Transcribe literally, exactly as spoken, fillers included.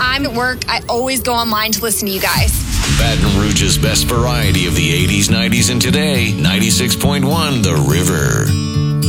I'm at work, I always go online to listen to you guys. Baton Rouge's best variety of the eighties, nineties, and today. ninety-six point one The River.